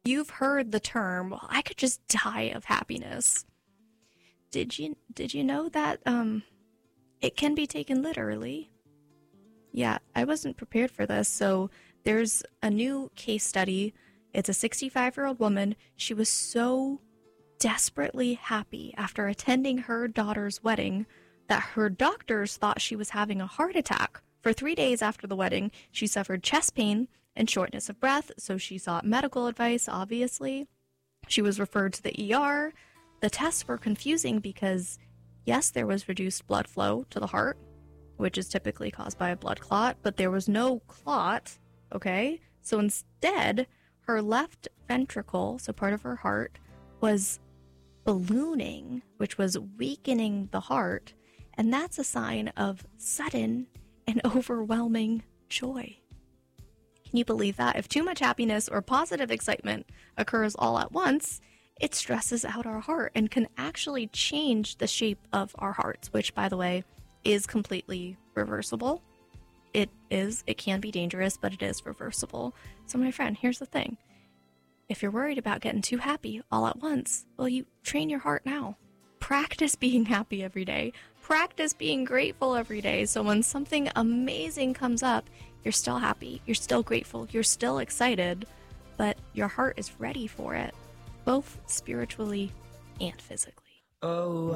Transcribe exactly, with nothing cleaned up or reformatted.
You've heard the term, well, I could just die of happiness. Did you did you know that um it can be taken literally? Yeah, I wasn't prepared for this. So there's a new case study. It's a sixty-five-year-old woman. She was so desperately happy after attending her daughter's wedding that her doctors thought she was having a heart attack. For three days after the wedding, she suffered chest pain and shortness of breath, so she sought medical advice, obviously. She was referred to the E R. The tests were confusing because, yes, there was reduced blood flow to the heart, which is typically caused by a blood clot, but there was no clot, okay? So instead, her left ventricle, so part of her heart, was ballooning, which was weakening the heart, and that's a sign of sudden and overwhelming joy. Can you believe that? If too much happiness or positive excitement occurs all at once, it stresses out our heart and can actually change the shape of our hearts, which, by the way, is completely reversible. It is. It can be dangerous, but it is reversible. So, my friend, here's the thing. If you're worried about getting too happy all at once, well, you train your heart now. Practice being happy every day. Practice being grateful every day. So when something amazing comes up, you're still happy, you're still grateful, you're still excited, but your heart is ready for it, both spiritually and physically. Oh.